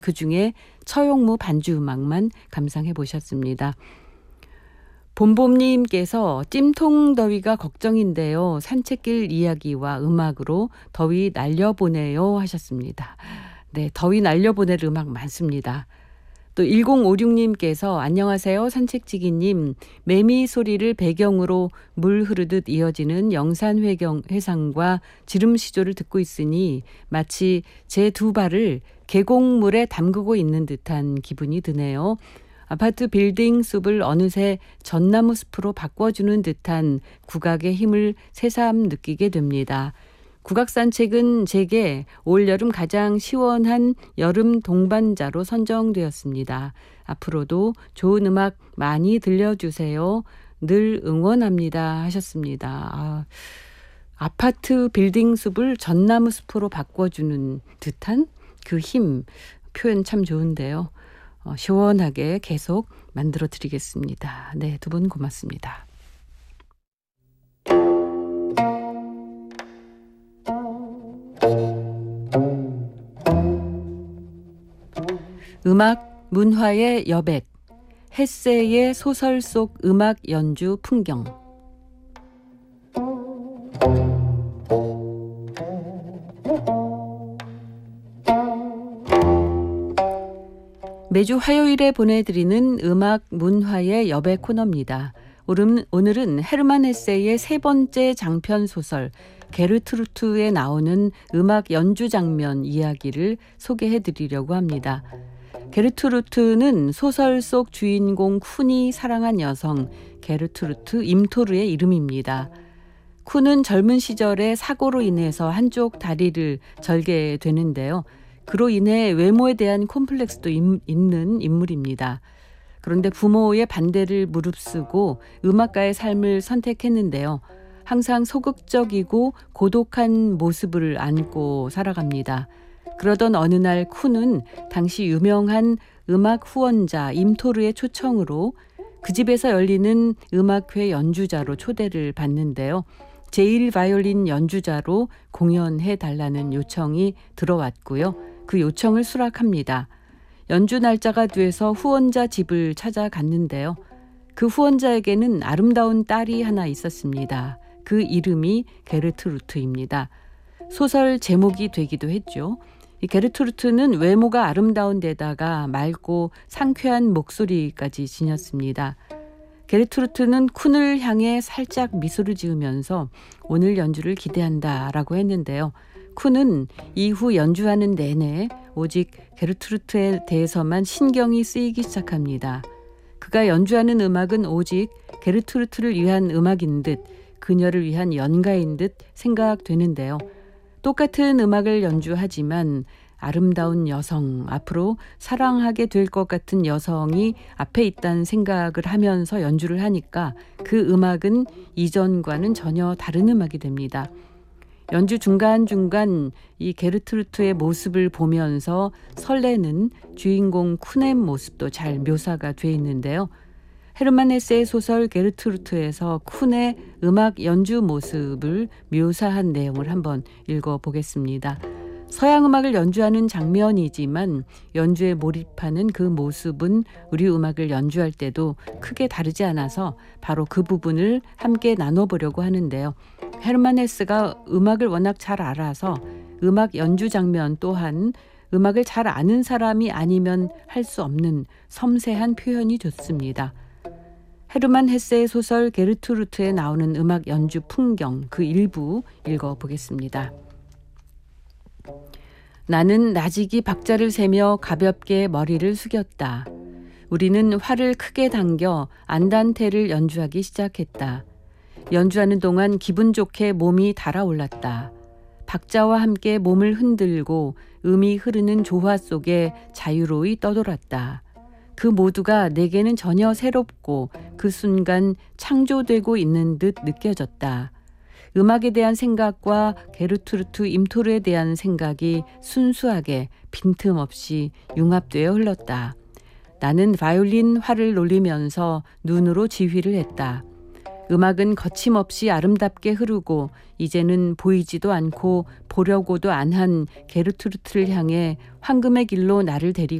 그중에 처용무 반주 음악만 감상해 보셨습니다. 봄봄님께서 찜통 더위가 걱정인데요. 산책길 이야기와 음악으로 더위 날려보내요 하셨습니다. 네, 더위 날려보낼 음악 많습니다. 또 1056님께서 안녕하세요 산책지기님, 매미 소리를 배경으로 물 흐르듯 이어지는 영산회상과 지름시조를 듣고 있으니 마치 제 두 발을 계곡물에 담그고 있는 듯한 기분이 드네요. 아파트 빌딩 숲을 어느새 전나무 숲으로 바꿔주는 듯한 국악의 힘을 새삼 느끼게 됩니다. 국악 산책은 제게 올여름 가장 시원한 여름 동반자로 선정되었습니다. 앞으로도 좋은 음악 많이 들려주세요. 늘 응원합니다 하셨습니다. 아파트 빌딩 숲을 전나무 숲으로 바꿔주는 듯한 그 힘, 표현 참 좋은데요. 시원하게 계속 만들어 드리겠습니다. 네, 두 분 고맙습니다. 음악 문화의 여백, 헤세의 소설 속 음악 연주 풍경. 매주 화요일에 보내드리는 음악 문화의 여백 코너입니다. 오늘은 헤르만 헤세의 세 번째 장편 소설 게르트루트에 나오는 음악 연주 장면 이야기를 소개해드리려고 합니다. 게르트루트는 소설 속 주인공 쿤이 사랑한 여성 게르트루트 임토르의 이름입니다. 쿤은 젊은 시절에 사고로 인해서 한쪽 다리를 절게 되는데요. 그로 인해 외모에 대한 콤플렉스도 있는 인물입니다. 그런데 부모의 반대를 무릅쓰고 음악가의 삶을 선택했는데요. 항상 소극적이고 고독한 모습을 안고 살아갑니다. 그러던 어느 날 쿤은 당시 유명한 음악 후원자 임토르의 초청으로 그 집에서 열리는 음악회 연주자로 초대를 받는데요. 제1바이올린 연주자로 공연해 달라는 요청이 들어왔고요. 그 요청을 수락합니다. 연주 날짜가 돼서 후원자 집을 찾아갔는데요. 그 후원자에게는 아름다운 딸이 하나 있었습니다. 그 이름이 게르트루트입니다. 소설 제목이 되기도 했죠. 이 게르트루트는 외모가 아름다운 데다가 맑고 상쾌한 목소리까지 지녔습니다. 게르트루트는 쿤을 향해 살짝 미소를 지으면서 오늘 연주를 기대한다라고 했는데요. 쿤은 이후 연주하는 내내 오직 게르트루트에 대해서만 신경이 쓰이기 시작합니다. 그가 연주하는 음악은 오직 게르트루트를 위한 음악인 듯, 그녀를 위한 연가인 듯 생각되는데요. 똑같은 음악을 연주하지만 아름다운 여성, 앞으로 사랑하게 될 것 같은 여성이 앞에 있다는 생각을 하면서 연주를 하니까 그 음악은 이전과는 전혀 다른 음악이 됩니다. 연주 중간중간 이 게르트루트의 모습을 보면서 설레는 주인공 쿤의 모습도 잘 묘사가 돼 있는데요. 헤르만 헤세의 소설 게르트루트에서 쿤의 음악 연주 모습을 묘사한 내용을 한번 읽어보겠습니다. 서양 음악을 연주하는 장면이지만 연주에 몰입하는 그 모습은 우리 음악을 연주할 때도 크게 다르지 않아서 바로 그 부분을 함께 나눠보려고 하는데요. 헤르만 헤세가 음악을 워낙 잘 알아서 음악 연주 장면 또한 음악을 잘 아는 사람이 아니면 할 수 없는 섬세한 표현이 좋습니다. 헤르만 헤세의 소설 게르트루트에 나오는 음악 연주 풍경 그 일부 읽어보겠습니다. 나는 나직이 박자를 세며 가볍게 머리를 숙였다. 우리는 활을 크게 당겨 안단테를 연주하기 시작했다. 연주하는 동안 기분 좋게 몸이 달아올랐다. 박자와 함께 몸을 흔들고 음이 흐르는 조화 속에 자유로이 떠돌았다. 그 모두가 내게는 전혀 새롭고 그 순간 창조되고 있는 듯 느껴졌다. 음악에 대한 생각과 게르트루트 임토르에 대한 생각이 순수하게 빈틈없이 융합되어 흘렀다. 나는 바이올린 활을 놀리면서 눈으로 지휘를 했다. 음악은 거침없이 아름답게 흐르고 이제는 보이지도 않고 보려고도 안 한 게르트루트를 향해 황금의 길로 나를 데리고